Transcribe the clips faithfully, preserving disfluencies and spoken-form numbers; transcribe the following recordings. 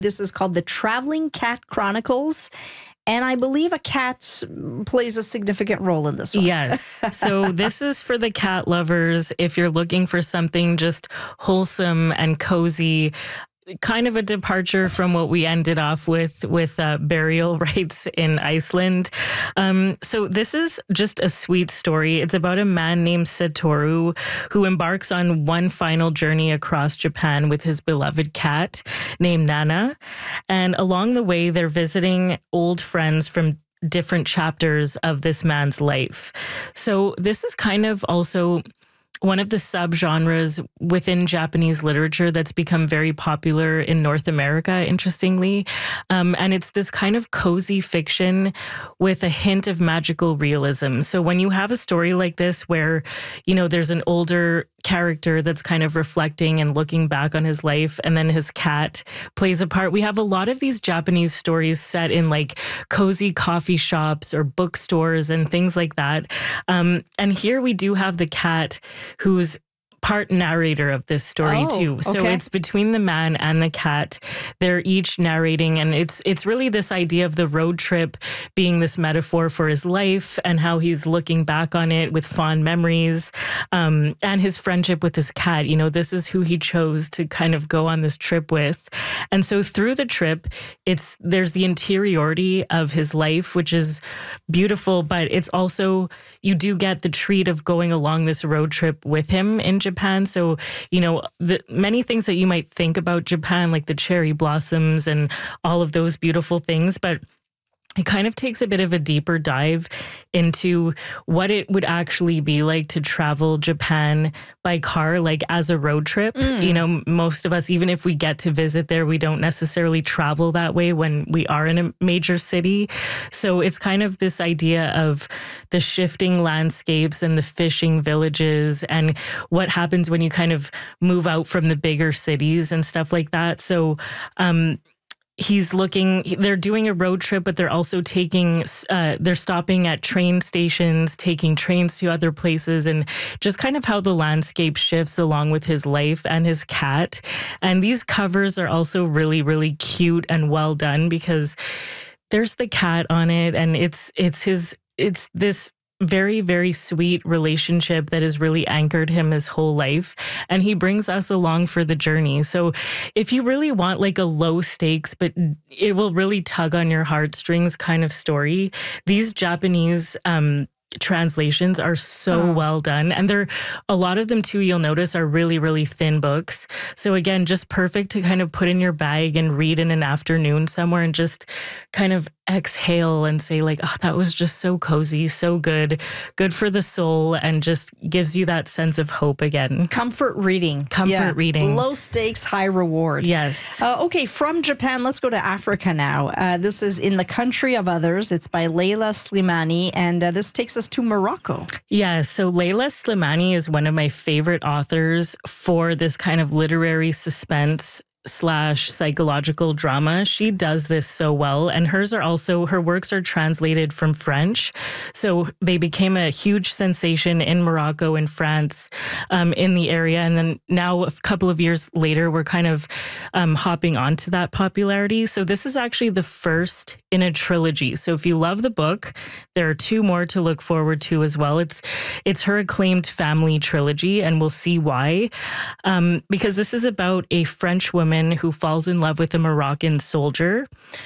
This is called The Traveling Cat Chronicles. And I believe a cat plays a significant role in this one. Yes. So this is for the cat lovers. If you're looking for something just wholesome and cozy, kind of a departure from what we ended off with with uh, burial rites in Iceland. Um, so this is just a sweet story. It's about a man named Satoru who embarks on one final journey across Japan with his beloved cat named Nana. And along the way, they're visiting old friends from different chapters of this man's life. So this is kind of also one of the subgenres within Japanese literature that's become very popular in North America, interestingly. Um, and it's this kind of cozy fiction with a hint of magical realism. So when you have a story like this where, you know, there's an older character that's kind of reflecting and looking back on his life, and then his cat plays a part. We have a lot of these Japanese stories set in like cozy coffee shops or bookstores and things like that. Um, and here we do have the cat who's part narrator of this story oh, too. So okay. it's between the man and the cat. They're each narrating, and it's it's really this idea of the road trip being this metaphor for his life and how he's looking back on it with fond memories, um, and his friendship with his cat. You know, this is who he chose to kind of go on this trip with. And so through the trip, it's there's the interiority of his life, which is beautiful, but it's also, you do get the treat of going along this road trip with him in Japan. Japan. So, you know, the many things that you might think about Japan, like the cherry blossoms and all of those beautiful things, but it kind of takes a bit of a deeper dive into what it would actually be like to travel Japan by car, like as a road trip. Mm. You know, most of us, even if we get to visit there, we don't necessarily travel that way when we are in a major city. So it's kind of this idea of the shifting landscapes and the fishing villages and what happens when you kind of move out from the bigger cities and stuff like that. So, um, He's looking, they're doing a road trip, but they're also taking, uh, they're stopping at train stations, taking trains to other places, and just kind of how the landscape shifts along with his life and his cat. And these covers are also really, really cute and well done because there's the cat on it, and it's, it's his, it's this very, very sweet relationship that has really anchored him his whole life. And he brings us along for the journey. So if you really want like a low stakes, but it will really tug on your heartstrings kind of story, these Japanese um, translations are so oh. well done. And they're, a lot of them too, you'll notice, are really, really thin books. So again, just perfect to kind of put in your bag and read in an afternoon somewhere and just kind of exhale and say like, oh, that was just so cozy, so good, good for the soul, and just gives you that sense of hope again. Comfort reading. Comfort yeah. reading. Low stakes, high reward. Yes. Uh, okay, from Japan, let's go to Africa now. Uh, this is In the Country of Others. It's by Leila Slimani, and uh, this takes us to Morocco. Yeah, so Leila Slimani is one of my favorite authors for this kind of literary suspense slash psychological drama. She does this so well. And hers are also, her works are translated from French. So they became a huge sensation in Morocco and France, um, in the area. And then now a couple of years later, we're kind of um, hopping onto that popularity. So this is actually the first in a trilogy. So if you love the book, there are two more to look forward to as well. It's, it's her acclaimed family trilogy, and we'll see why. Um, because this is about a French woman who falls in love with a Moroccan soldier.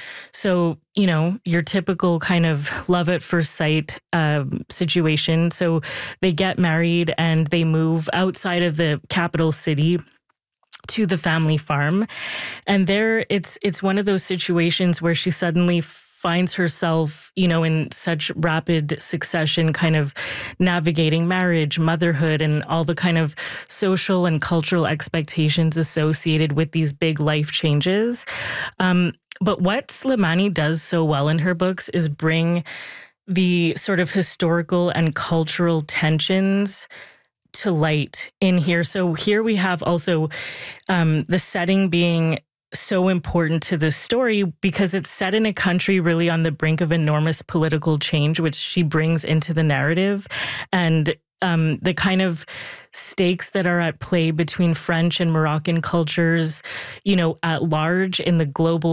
So, you know, your typical kind of love at first sight um, situation. So they get married and they move outside of the capital city to the family farm. And there it's it's one of those situations where she suddenly finds herself, you know, in such rapid succession, kind of navigating marriage, motherhood, and all the kind of social and cultural expectations associated with these big life changes. Um, but what Slimani does so well in her books is bring the sort of historical and cultural tensions to light in here. So here we have also um, the setting being so important to this story because it's set in a country really on the brink of enormous political change, which she brings into the narrative. And um, the kind of stakes that are at play between French and Moroccan cultures, you know, at large in the global